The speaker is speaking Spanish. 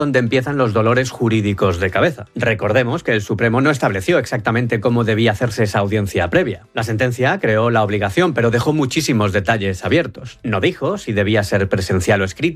donde empiezan los dolores jurídicos de cabeza. Recordemos que el Supremo no estableció exactamente cómo debía hacerse esa audiencia previa. La sentencia creó la obligación, pero dejó muchísimos detalles abiertos. No dijo si debía ser presencial o escrita,